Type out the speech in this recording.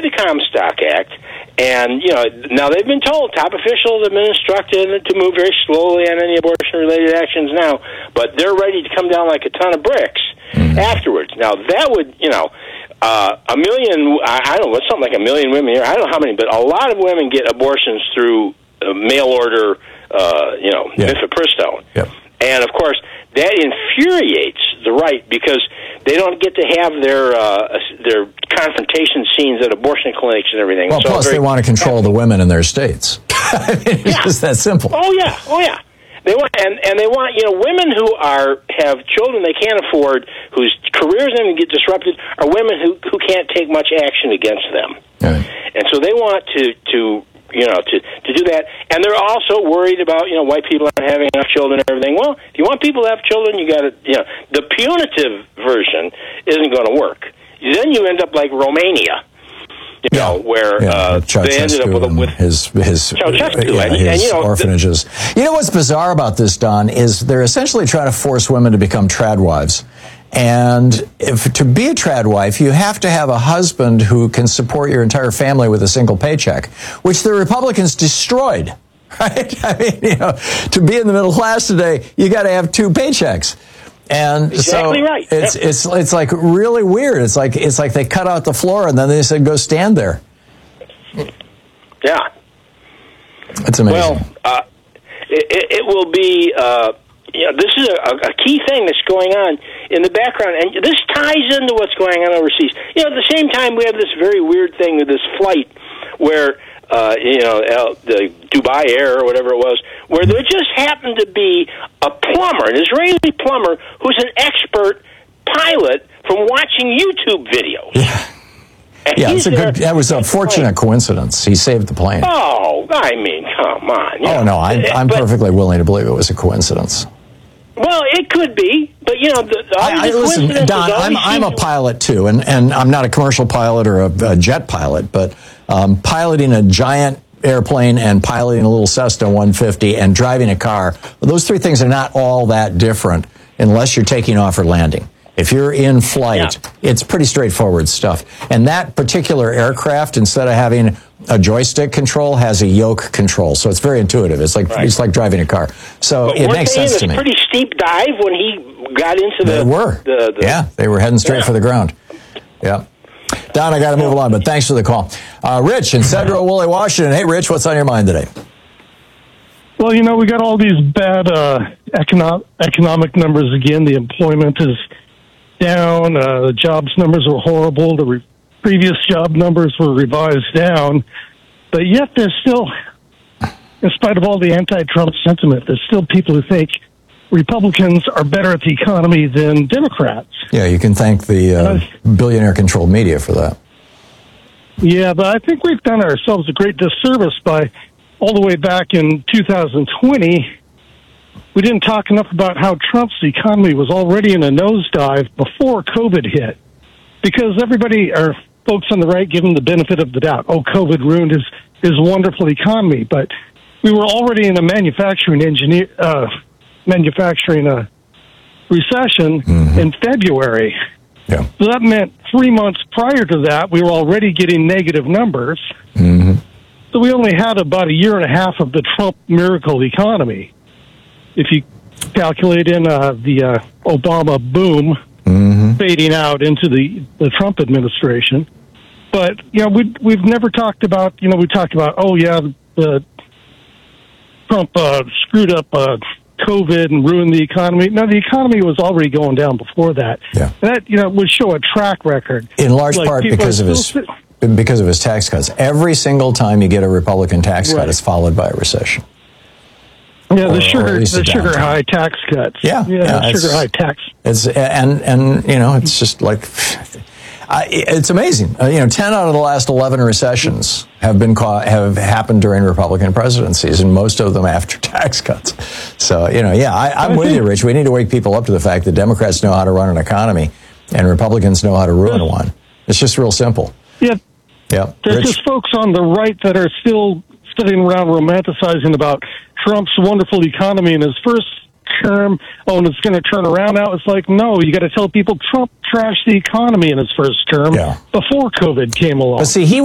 the Comstock Act, and, now they've been told, top officials have been instructed to move very slowly on any abortion-related actions now, but they're ready to come down like a ton of bricks afterwards. Now, that would, a million, I don't know, something like a million women here, I don't know how many, but a lot of women get abortions through mail order, mifepristone. Yep. And, of course, that infuriates the right because they don't get to have their confrontation scenes at abortion clinics and everything. Well, plus they want to control the women in their states. I mean, it's just that simple. Oh yeah. They want and they want women who have children they can't afford, whose careers are going to get disrupted, are women who can't take much action against them. Right. And so they want to do that, and they're also worried about white people aren't having enough children and everything. Well, if you want people to have children, you got to the punitive version isn't going to work. Then you end up like Romania, where they ended up with his Ceausescu, orphanages. What's bizarre about this, Don, is they're essentially trying to force women to become trad wives. And to be a trad wife, you have to have a husband who can support your entire family with a single paycheck, which the Republicans destroyed, right? I mean, to be in the middle class today, you got to have two paychecks. And exactly so right. It's like really weird. It's like they cut out the floor and then they said, go stand there. Yeah. It's amazing. Well, it will be... this is a key thing that's going on in the background, and this ties into what's going on overseas. At the same time, we have this very weird thing with this flight where, the Dubai Air or whatever it was, where there just happened to be a plumber, an Israeli plumber, who's an expert pilot from watching YouTube videos. Yeah. That was a fortunate coincidence. He saved the plane. Oh, I mean, come on. No, I'm perfectly willing to believe it was a coincidence. Well, it could be, but listen, Don, I'm a pilot too, and I'm not a commercial pilot or a jet pilot, but piloting a giant airplane and piloting a little Cessna 150 and driving a car, those three things are not all that different unless you're taking off or landing. If you're in flight, it's pretty straightforward stuff. And that particular aircraft, instead of having a joystick control, has a yoke control. So it's very intuitive. It's like driving a car. So it makes sense to me. Weren't they in a pretty steep dive when he got into the... They were. They were heading straight for the ground. Yeah. Don, I got to move along, but thanks for the call. Rich in Central Woolley, Washington. Hey, Rich, what's on your mind today? Well, we got all these bad economic numbers again. The employment is down. The jobs numbers were horrible. The previous job numbers were revised down. But yet there's still, in spite of all the anti-Trump sentiment, there's still people who think Republicans are better at the economy than Democrats. Yeah, you can thank the billionaire-controlled media for that. Yeah, but I think we've done ourselves a great disservice by all the way back in 2020, we didn't talk enough about how Trump's economy was already in a nosedive before COVID hit. Because everybody, or folks on the right, give him the benefit of the doubt. Oh, COVID ruined his wonderful economy. But we were already in a manufacturing recession in February. Yeah. So that meant 3 months prior to that, we were already getting negative numbers. So we only had about a year and a half of the Trump miracle economy. If you calculate in the Obama boom fading out into the Trump administration. But, we've never talked about, we talked about, the Trump screwed up COVID and ruined the economy. No, the economy was already going down before that. Yeah. That, would show a track record. In large part because of his tax cuts. Every single time you get a Republican tax cut, it's followed by a recession. Yeah, the sugar high tax cuts. Yeah, sugar high tax. It's it's just like it's amazing. 10 out of the last 11 recessions have happened during Republican presidencies, and most of them after tax cuts. So I'm with you, Rich. We need to wake people up to the fact that Democrats know how to run an economy, and Republicans know how to ruin one. It's just real simple. Yeah. There's Rich? just folks on the right that are still sitting around romanticizing about Trump's wonderful economy in his first term. Oh, and it's going to turn around now. It's like, no, you got to tell people Trump trashed the economy in his first term before COVID came along. But see, he